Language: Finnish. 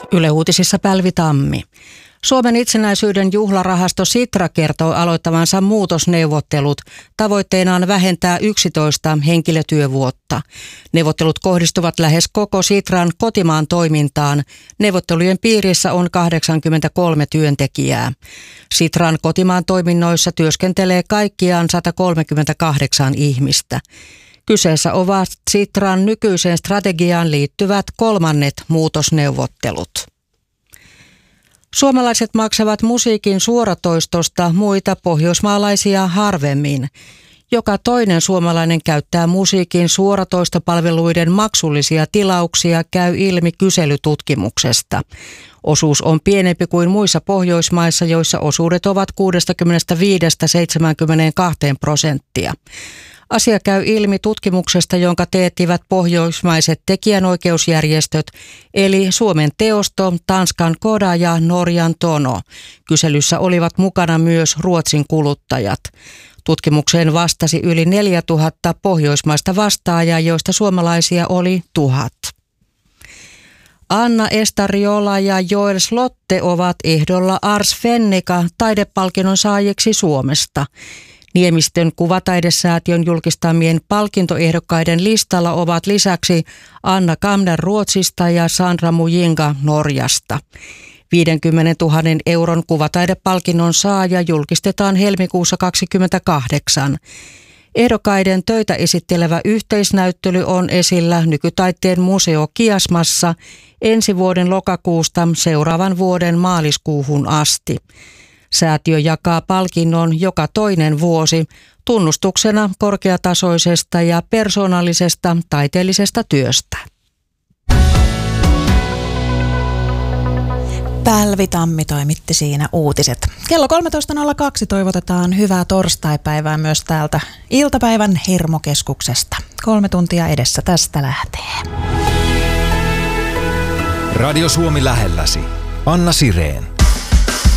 Yle Uutisissa Pälvi Tammi. Suomen itsenäisyyden juhlarahasto Sitra kertoo aloittavansa muutosneuvottelut. Tavoitteenaan vähentää 11 henkilötyövuotta. Neuvottelut kohdistuvat lähes koko Sitran kotimaan toimintaan. Neuvottelujen piirissä on 83 työntekijää. Sitran kotimaan toiminnoissa työskentelee kaikkiaan 138 ihmistä. Kyseessä ovat Sitran nykyiseen strategiaan liittyvät kolmannet muutosneuvottelut. Suomalaiset maksavat musiikin suoratoistosta muita pohjoismaalaisia harvemmin. Joka toinen suomalainen käyttää musiikin suoratoistopalveluiden maksullisia tilauksia, käy ilmi kyselytutkimuksesta. Osuus on pienempi kuin muissa Pohjoismaissa, joissa osuudet ovat 65–72%. Asia käy ilmi tutkimuksesta, jonka teettivät pohjoismaiset tekijänoikeusjärjestöt, eli Suomen Teosto, Tanskan Koda ja Norjan Tono. Kyselyssä olivat mukana myös Ruotsin kuluttajat. Tutkimukseen vastasi yli 4000 pohjoismaista vastaajaa, joista suomalaisia oli 1000. Anna Estariola ja Joel Slotte ovat ehdolla Ars Fennica -taidepalkinnon saajiksi Suomesta. Niemistön kuvataidesäätiön julkistamien palkintoehdokkaiden listalla ovat lisäksi Anna Kamner Ruotsista ja Sandra Mujinga Norjasta. 50 000 euron kuvataidepalkinnon saaja julkistetaan helmikuussa 2028. Ehdokkaiden töitä esittelevä yhteisnäyttely on esillä Nykytaiteen museo Kiasmassa ensi vuoden lokakuusta seuraavan vuoden maaliskuuhun asti. Säätiö jakaa palkinnon joka toinen vuosi tunnustuksena korkeatasoisesta ja persoonallisesta taiteellisesta työstä. Pälvi Tammi toimitti siinä uutiset. Kello 13.02 toivotetaan hyvää torstaipäivää myös täältä iltapäivän Hermokeskuksesta. 3 tuntia edessä tästä lähtee. Radio Suomi lähelläsi. Anna Sireen.